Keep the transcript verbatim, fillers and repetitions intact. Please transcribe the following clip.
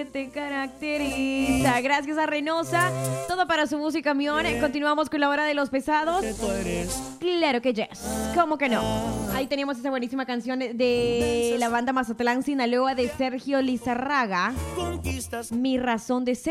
te caracteriza. Gracias a Reynosa, todo para su música, mión. Continuamos con la hora de los pesados. Claro que yes, ¿cómo que no? Ahí teníamos esa buenísima canción de la banda Mazatlán, Sinaloa, de Sergio Lizarraga, Mi razón de ser.